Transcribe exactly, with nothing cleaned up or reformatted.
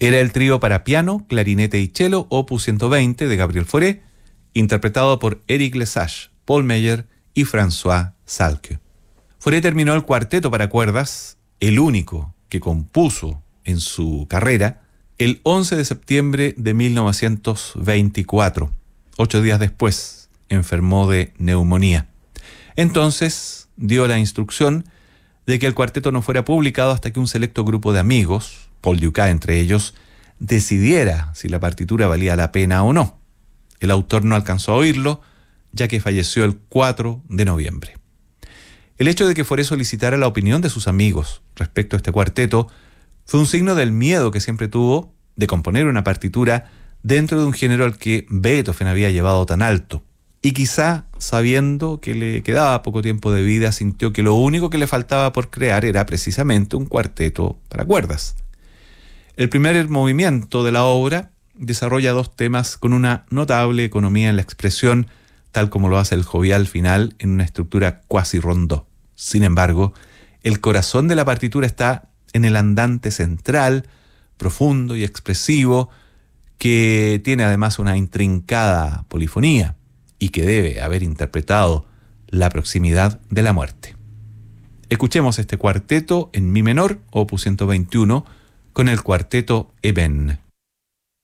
Era el trío para piano, clarinete y cello, opus ciento veinte de Gabriel Fauré, interpretado por Eric Lesage, Paul Meyer y François Salque. Fauré terminó el cuarteto para cuerdas, el único que compuso en su carrera, el once de septiembre de mil novecientos veinticuatro. Ocho días después, enfermó de neumonía. Entonces dio la instrucción de que el cuarteto no fuera publicado hasta que un selecto grupo de amigos, Paul Dukas entre ellos, decidiera si la partitura valía la pena o no. El autor no alcanzó a oírlo, ya que falleció el cuatro de noviembre. El hecho de que Fauré solicitara la opinión de sus amigos respecto a este cuarteto fue un signo del miedo que siempre tuvo de componer una partitura dentro de un género al que Beethoven había llevado tan alto. Y quizá, sabiendo que le quedaba poco tiempo de vida, sintió que lo único que le faltaba por crear era precisamente un cuarteto para cuerdas. El primer movimiento de la obra desarrolla dos temas con una notable economía en la expresión, tal como lo hace el jovial final en una estructura cuasi rondó. Sin embargo, el corazón de la partitura está en el andante central, profundo y expresivo, que tiene además una intrincada polifonía y que debe haber interpretado la proximidad de la muerte. Escuchemos este cuarteto en mi menor, opus ciento veintiuno, con el cuarteto Eben.